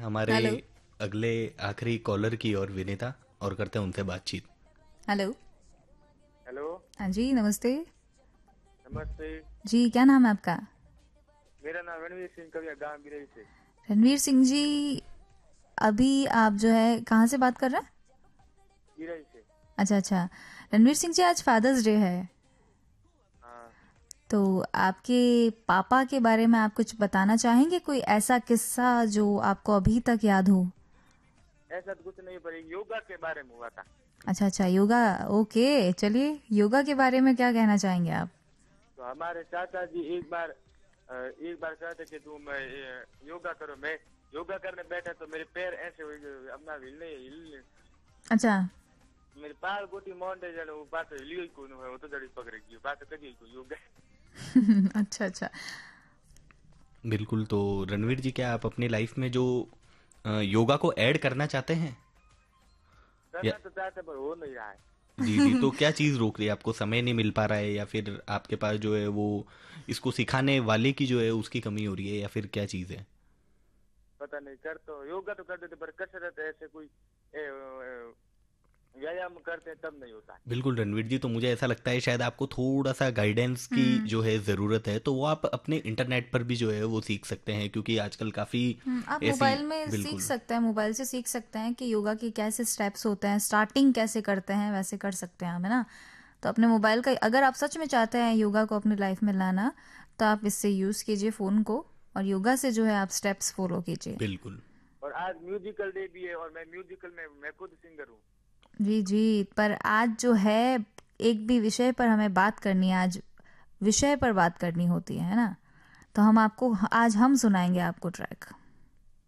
हमारे हेलो। अगले आखिरी कॉलर की ओर विनीता, और करते हैं उनसे बातचीत। हेलो। हेलो। हाँ जी, नमस्ते। नमस्ते। जी, क्या नाम है आपका? मेरा नाम रणवीर सिंह कविया, गांव बिरई से। रणवीर सिंह जी, अभी आप जो है कहाँ से बात कर रहे हैं? बिरई से। अच्छा अच्छा। रणवीर सिंह जी, आज फादर्स डे है, हाँ। तो आपके पापा के बारे में आप कुछ बताना चाहेंगे? कोई ऐसा किस्सा जो आपको अभी तक याद हो? ऐसा तो कुछ नहीं, पर एक योगा के बारे में हुआ था। अच्छा अच्छा, योगा। ओके, चलिए, योगा के बारे में क्या कहना चाहेंगे आप? तो हमारे चाचा जी एक बार कहते कि तुम योगा करो। मैं योगा करने बैठा तो मेरे पैर ऐसे हो गए, अपना हिलने अच्छा। मेरे पार गोटी माउंटे जाने वो बात हिलियो ही कोई है, वो तो जड़ी पकड़ गई बात करी कोई योगा। अच्छा अच्छा। बिल्कुल। तो रणवीर जी, क्या आप अपनी लाइफ में जो योगा को ऐड करना चाहते हैं? या करना तो चाहते पर हो नहीं रहा है। जी जी, तो क्या चीज़ रोक रही है आपको? समय नहीं मिल पा रहा है, या फिर आपके पास जो है वो इसको सिखाने वाले की जो है उसकी कमी हो रही है, या फिर क्या चीज़ है? पता नहीं, कर तो योगा तो करते थे पर कसरत ऐसे कोई व्यायाम करते हैं तब नहीं होता है। बिल्कुल रणवीर जी, तो मुझे ऐसा लगता है शायद आपको थोड़ा सा गाइडेंस की हम्म। जो है ज़रूरत है, तो वो आप अपने इंटरनेट पर भी जो है वो सीख सकते हैं, क्योंकि आजकल काफ़ी आप ऐसी। मोबाइल में सीख बिल्कुल। सकते हैं, मोबाइल से सीख सकते हैं कि योगा के कैसे स्टेप्स होते हैं, स्टार्टिंग कैसे करते हैं, वैसे कर सकते हैं हम, है ना? तो अपने मोबाइल का, अगर आप सच में चाहते हैं योगा को अपनी लाइफ में लाना, तो आप इससे यूज़ कीजिए फ़ोन को, और योगा से जो है आप स्टेप्स फॉलो कीजिए। बिल्कुल। और आज म्यूजिकल डे भी है और मैं म्यूजिकल में मैं खुद सिंगर हूँ। जी जी, पर आज जो है एक भी विषय पर हमें बात करनी है, आज विषय पर बात करनी होती है ना? तो हम आपको, आज हम सुनाएंगे आपको ट्रैक।